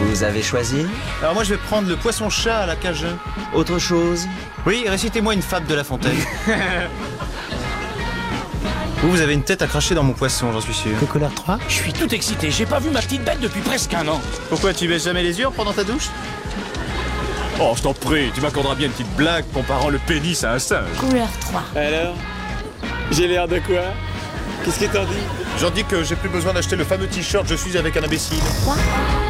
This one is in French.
Vous avez choisi? Alors moi je vais prendre le poisson-chat à la cajun. Autre chose? Oui, récitez-moi une fable de La Fontaine. Vous avez une tête à cracher dans mon poisson, j'en suis sûr. Cocoleur 3. Je suis tout excité, j'ai pas vu ma petite bête depuis presque un an. Pourquoi tu baisses jamais les yeux pendant ta douche? Oh, je t'en prie, tu m'accorderas bien une petite blague comparant le pénis à un singe. Couleur 3. Alors? J'ai l'air de quoi? Qu'est-ce que t'en dis? J'en dis que j'ai plus besoin d'acheter le fameux t-shirt « Je suis avec un imbécile ». 3.